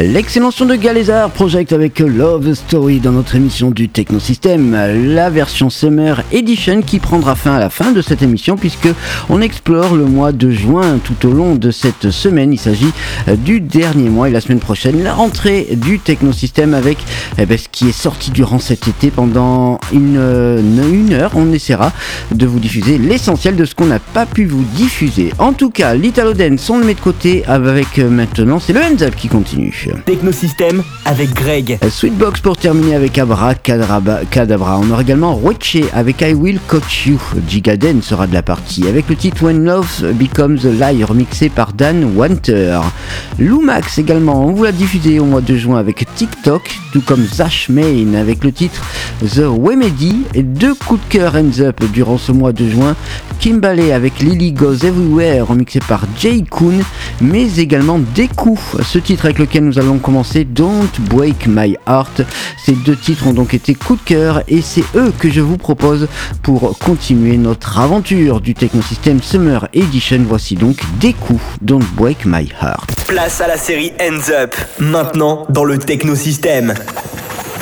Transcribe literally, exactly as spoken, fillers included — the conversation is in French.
L'excellent son de Galézard Project avec Love Story dans notre émission du Technosystème, la version Summer Edition qui prendra fin à la fin de cette émission puisque on explore le mois de juin tout au long de cette semaine. Il s'agit du dernier mois et la semaine prochaine la rentrée du Technosystème avec eh ben, ce qui est sorti durant cet été pendant une, une heure. On essaiera de vous diffuser l'essentiel de ce qu'on n'a pas pu vous diffuser. En tout cas, l'Italo Dance, on le met de côté avec maintenant c'est le Hands Up qui continue. Technosystème avec Greg. Sweetbox pour terminer avec Abracadabra. On aura également Roche avec I Will Coach You. Gigaden sera de la partie avec le titre When Love Becomes a Lie remixé par Dan Wanter. Lumax également, on vous l'a diffusé au mois de juin avec TikTok, tout comme Zash Main avec le titre The Remedy. Et deux coups de cœur Hands Up durant ce mois de juin. Kimbalé avec Lily Goes Everywhere remixé par Jay Kuhn, mais également Deku, ce titre avec lequel nous allons commencer, Don't Break My Heart. Ces deux titres ont donc été coup de cœur et c'est eux que je vous propose pour continuer notre aventure du Technosystème Summer Edition. Voici donc Deku, Don't Break My Heart. Place à la série Hands Up, maintenant dans le Technosystème.